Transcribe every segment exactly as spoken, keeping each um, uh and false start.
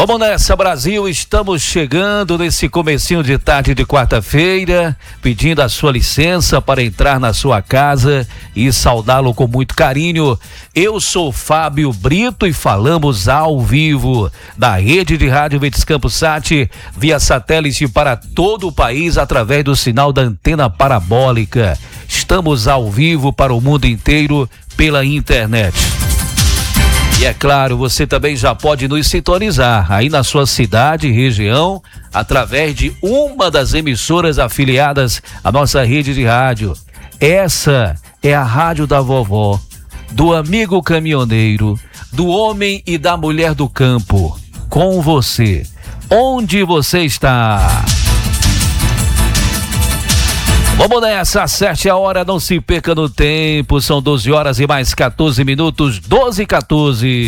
Vamos nessa, Brasil, estamos chegando nesse comecinho de tarde de quarta-feira, pedindo a sua licença para entrar na sua casa e saudá-lo com muito carinho. Eu sou Fábio Brito e falamos ao vivo da rede de rádio Verdes Campos Sat, via satélite para todo o país através do sinal da antena parabólica. Estamos ao vivo para o mundo inteiro pela internet. E é claro, você também já pode nos sintonizar aí na sua cidade e região através de uma das emissoras afiliadas à nossa rede de rádio. Essa é a rádio da vovó, do amigo caminhoneiro, do homem e da mulher do campo. Com você, onde você está? Vamos nessa, acerte a hora, não se perca no tempo, são doze horas e mais quatorze minutos, doze e quatorze.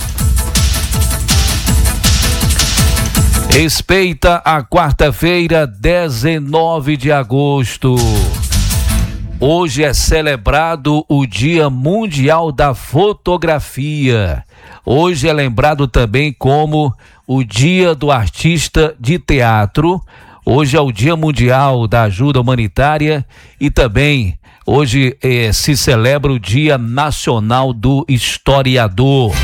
Respeita a quarta-feira, dezenove de agosto. Hoje é celebrado o Dia Mundial da Fotografia. Hoje é lembrado também como o Dia do Artista de Teatro. Hoje é o Dia Mundial da Ajuda Humanitária e também hoje eh, se celebra o Dia Nacional do Historiador.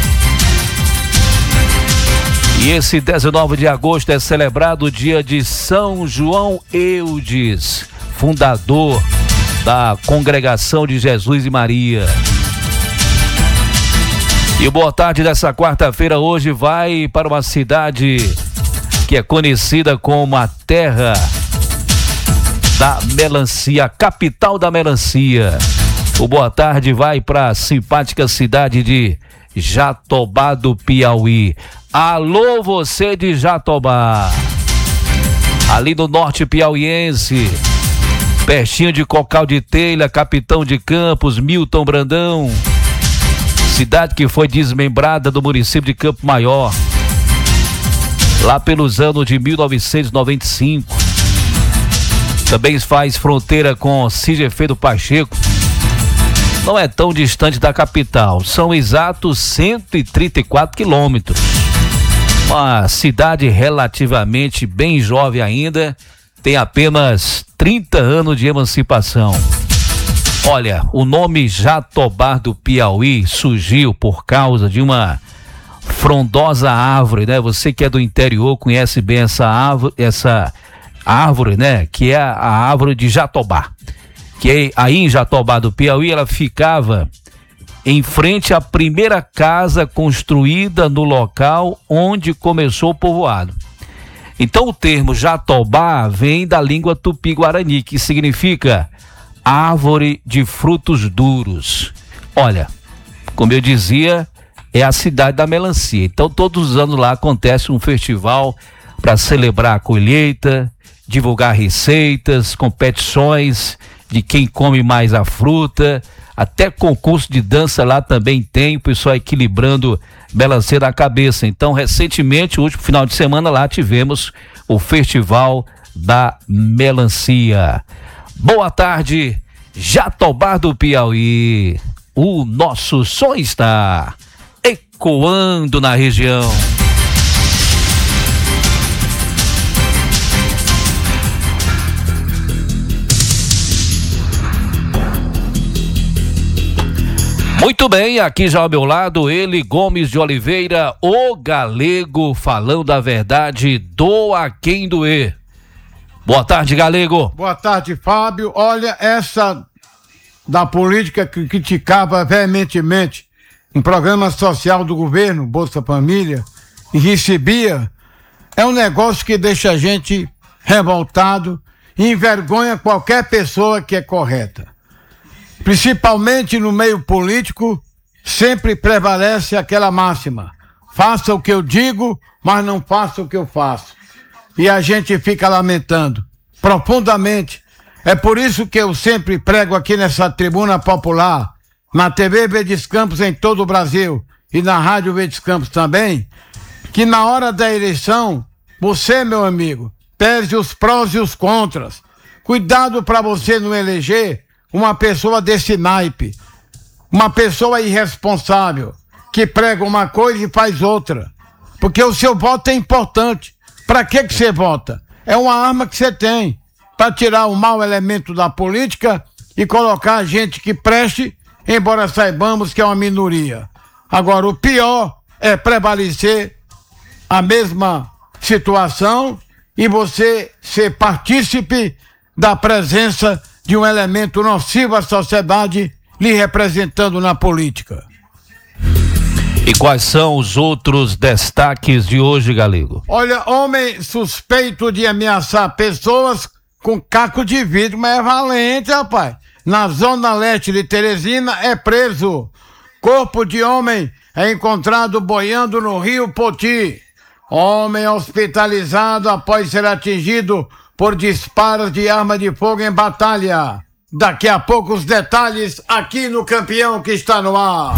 E esse dezenove de agosto é celebrado o dia de São João Eudes, fundador da Congregação de Jesus e Maria. E o boa tarde dessa quarta-feira hoje vai para uma cidade que é conhecida como a terra da melancia, a capital da melancia. O boa tarde vai para a simpática cidade de Jatobá do Piauí. Alô, você de Jatobá, ali no norte piauiense, pertinho de Cocal de Telha, Capitão de Campos, Milton Brandão, cidade que foi desmembrada do município de Campo Maior, lá pelos anos de mil novecentos e noventa e cinco. Também faz fronteira com Sigefredo Pacheco. Não é tão distante da capital, são exatos cento e trinta e quatro quilômetros. Uma cidade relativamente bem jovem ainda, tem apenas trinta anos de emancipação. Olha, o nome Jatobá do Piauí surgiu por causa de uma frondosa árvore, né? Você que é do interior conhece bem essa árvore, essa árvore, né? Que é a, a árvore de Jatobá. Que aí em Jatobá do Piauí ela ficava em frente à primeira casa construída no local onde começou o povoado. Então o termo Jatobá vem da língua tupi-guarani, que significa árvore de frutos duros. Olha, como eu dizia, é a cidade da melancia. Então todos os anos lá acontece um festival para celebrar a colheita, divulgar receitas, competições de quem come mais a fruta, até concurso de dança lá também tem, o pessoal equilibrando melancia na cabeça. Então recentemente, o último final de semana lá tivemos o festival da melancia. Boa tarde, Jatobá do Piauí. O nosso som está ecoando na região. Muito bem, aqui já ao meu lado, ele, Gomes de Oliveira, o Galego, falando a verdade, doa quem doer. Boa tarde, Galego. Boa tarde, Fábio. Olha, essa da política que criticava veementemente um programa social do governo, Bolsa Família, e recebia, é um negócio que deixa a gente revoltado e envergonha qualquer pessoa que é correta. Principalmente no meio político, sempre prevalece aquela máxima: faça o que eu digo, mas não faça o que eu faço. E a gente fica lamentando profundamente. É por isso que eu sempre prego aqui nessa tribuna popular, na T V Verdes Campos em todo o Brasil e na Rádio Verdes Campos também, que na hora da eleição, você, meu amigo, pese os prós e os contras. Cuidado para você não eleger uma pessoa desse naipe, uma pessoa irresponsável, que prega uma coisa e faz outra. porque o seu voto é importante. Para que que você vota? É uma arma que você tem para tirar o mau elemento da política e colocar gente que preste, embora saibamos que é uma minoria. Agora, o pior é prevalecer a mesma situação e você ser partícipe da presença de um elemento nocivo à sociedade lhe representando na política. E quais são os outros destaques de hoje, Galego? Olha, homem suspeito de ameaçar pessoas com caco de vidro, mas é valente, rapaz. Na zona leste de Teresina é preso. Corpo de homem é encontrado boiando no rio Poti. Homem hospitalizado após ser atingido por disparos de arma de fogo em batalha. Daqui a pouco os detalhes aqui no Campeão que está no ar.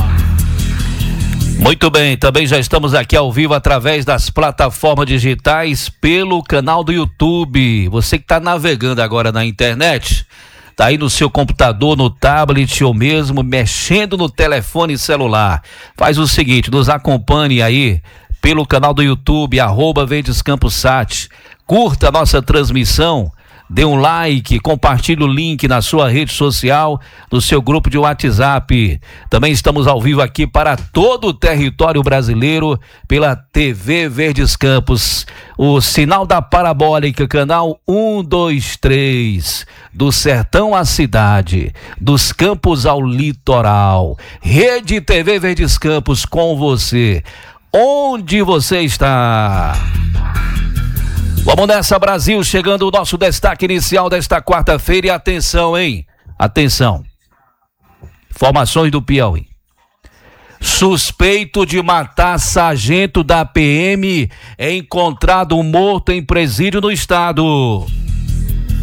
Muito bem, também já estamos aqui ao vivo através das plataformas digitais pelo canal do YouTube. Você que está navegando agora na internet, tá aí no seu computador, no tablet ou mesmo mexendo no telefone celular. Faz o seguinte, nos acompanhe aí pelo canal do YouTube, arroba Verdes Campos Sat. Curta a nossa transmissão, dê um like, compartilhe o link na sua rede social, no seu grupo de WhatsApp. Também estamos ao vivo aqui para todo o território brasileiro pela T V Verdes Campos. O sinal da parabólica, canal um, dois, três, do sertão à cidade, dos campos ao litoral. Rede T V Verdes Campos com você. Onde você está? Vamos nessa, Brasil, chegando o nosso destaque inicial desta quarta-feira e atenção, hein? Atenção. Informações do Piauí. Suspeito de matar sargento da P M é encontrado morto em presídio no estado.